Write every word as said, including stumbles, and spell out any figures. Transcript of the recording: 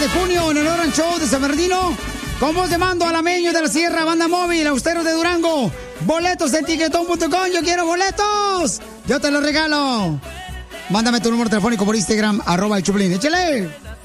de junio en el Orange Show de San Bernardino. Con voz de mando, Alameños de la Sierra, Banda Móvil, Austeros de Durango. Boletos en tiquetón punto com. Yo quiero boletos. Yo te los regalo. Mándame tu número telefónico por Instagram, arroba el Choplin. ¡Échale!